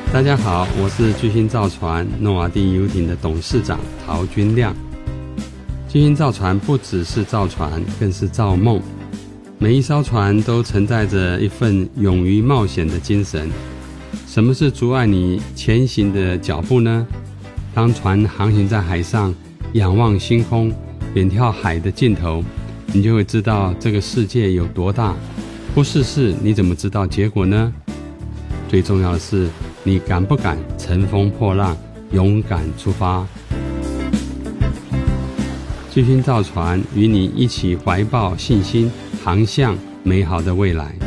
大家好，我是巨星造船诺瓦第游艇的董事长陶君亮。巨星造船不只是造船，更是造梦。每一艘船都承载着一份勇于冒险的精神。什么是阻碍你前行的脚步呢？当船航行在海上，仰望星空，远眺海的尽头，你就会知道这个世界有多大。不试试，你怎么知道结果呢？最重要的是，你敢不敢乘风破浪，勇敢出发？巨星造船与你一起怀抱信心，航向美好的未来。